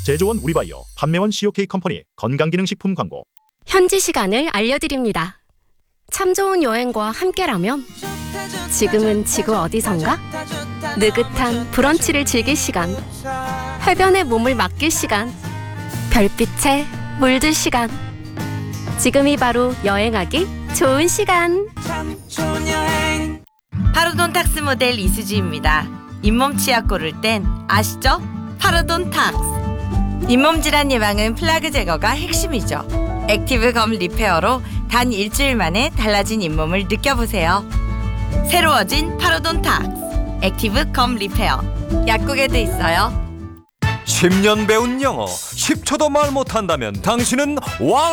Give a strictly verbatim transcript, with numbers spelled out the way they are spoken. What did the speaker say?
제조원 우리바이오, 판매원 씨오케이 컴퍼니 건강기능식품 광고. 현지 시간을 알려드립니다. 참 좋은 여행과 함께라면 지금은 지구 어디선가? 느긋한 브런치를 즐길 시간, 해변에 몸을 맡길 시간, 별빛에 물들 시간. 지금이 바로 여행하기 좋은 시간. 파르돈 탁스 모델 이수지입니다. 잇몸 치약 고를 땐 아시죠? 파르돈 탁스. 잇몸 질환 예방은 플라그 제거가 핵심이죠. 액티브 검 리페어로 단 일주일 만에 달라진 잇몸을 느껴보세요. 새로워진 파르돈 탁스 액티브 검 리페어. 약국에도 있어요. 십 년 배운 영어 십 초도 말 못한다면 당신은 왕